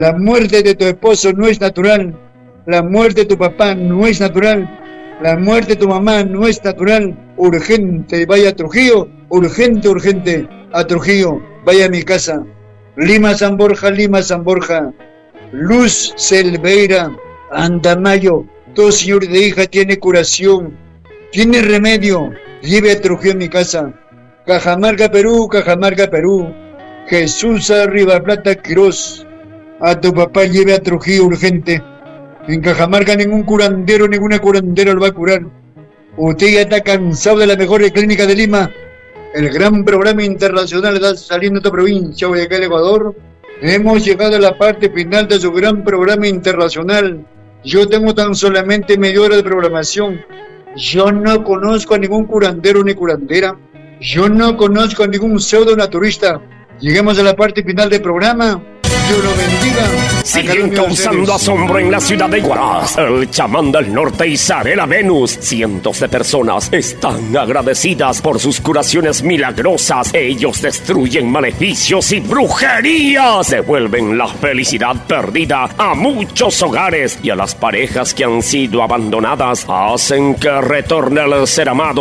La muerte de tu esposo no es natural. La muerte de tu papá no es natural. La muerte de tu mamá no es natural. Urgente, vaya a Trujillo. Urgente, urgente, a Trujillo. Vaya a mi casa. Lima, San Borja, Lima, San Borja. Luz Selveira, Andamayo. Todo señor de hija tiene curación. Tiene remedio. Lleve a Trujillo a mi casa. Cajamarca, Perú, Cajamarca, Perú. Jesús Arriba Plata, Quirós. A tu papá lleve a Trujillo urgente. En Cajamarca ningún curandero, ninguna curandera lo va a curar. Usted ya está cansado de la mejor clínica de Lima. El gran programa internacional está saliendo de esta provincia, Guayaquil, Ecuador. Hemos llegado a la parte final de su gran programa internacional. Yo tengo tan solamente media hora de programación. Yo no conozco a ningún curandero ni curandera. Yo no conozco a ningún pseudo naturista. Lleguemos a la parte final del programa. Dios lo bendiga. Siguen causando asombro en la ciudad de Huaraz, el chamán del norte Isarela Venus. Cientos de personas están agradecidas por sus curaciones milagrosas. Ellos destruyen maleficios y brujerías. Devuelven la felicidad perdida a muchos hogares y a las parejas que han sido abandonadas. Hacen que retorne el ser amado